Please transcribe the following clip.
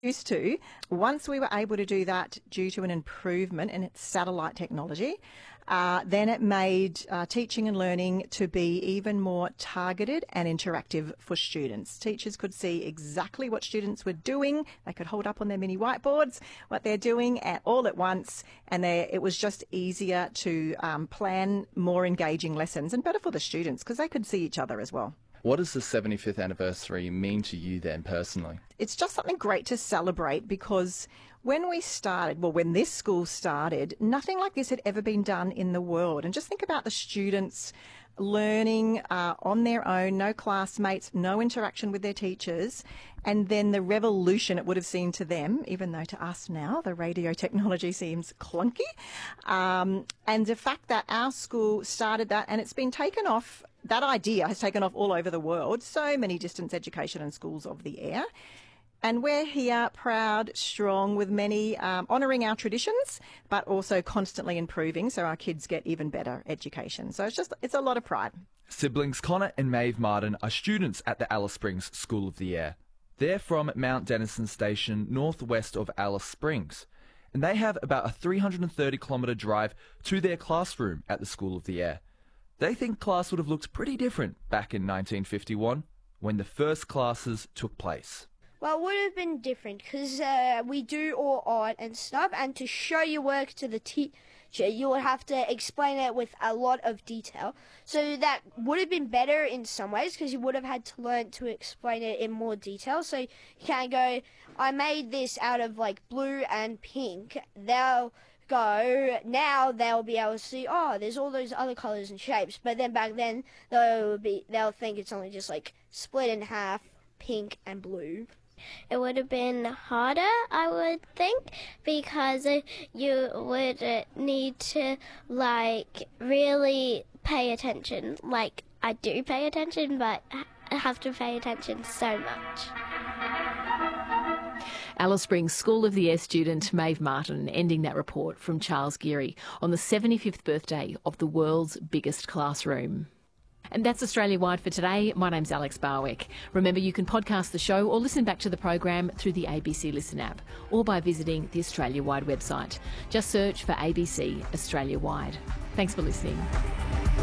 used to. Once we were able to do that due to an improvement in its satellite technology, then it made teaching and learning to be even more targeted and interactive for students. Teachers could see exactly what students were doing. They could hold up on their mini whiteboards what they're doing all at once, and it was just easier to plan more engaging lessons and better for the students because they could see each other as well. What does the 75th anniversary mean to you then personally? It's just something great to celebrate because when this school started, nothing like this had ever been done in the world. And just think about the students learning on their own, no classmates, no interaction with their teachers, and then the revolution it would have seemed to them, even though to us now the radio technology seems clunky. And the fact that our school started that and it's been taken off, that idea has taken off all over the world, so many distance education and schools of the air. And we're here proud, strong, with many honouring our traditions, but also constantly improving so our kids get even better education. So it's a lot of pride. Siblings Connor and Maeve Martin are students at the Alice Springs School of the Air. They're from Mount Denison Station, northwest of Alice Springs. And they have about a 330-kilometre drive to their classroom at the School of the Air. They think class would have looked pretty different back in 1951 when the first classes took place. Well, it would have been different because we do all art and stuff, and to show your work to the teacher, you would have to explain it with a lot of detail. So that would have been better in some ways because you would have had to learn to explain it in more detail. So you can't go, I made this out of like blue and pink. Now they'll be able to see, oh, there's all those other colours and shapes. But then back then, they'll think it's only just like split in half, pink and blue. It would have been harder, I would think, because you would need to, really pay attention. I do pay attention, but I have to pay attention so much. Alice Springs School of the Air student Maeve Martin ending that report from Charles Geary on the 75th birthday of the world's biggest classroom. And that's Australia Wide for today. My name's Alex Barwick. Remember, you can podcast the show or listen back to the program through the ABC Listen app or by visiting the Australia Wide website. Just search for ABC Australia Wide. Thanks for listening.